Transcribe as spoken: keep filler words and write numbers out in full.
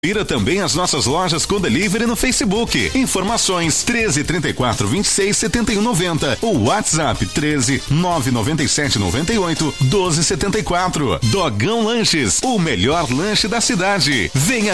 Confira também as nossas lojas com delivery no Facebook. Informações treze, trinta e quatro, vinte e seis, setenta e um, noventa ou WhatsApp treze, nove noventa e sete, noventa e oito, doze, setenta e quatro. Dogão Lanches, o melhor lanche da cidade. Venha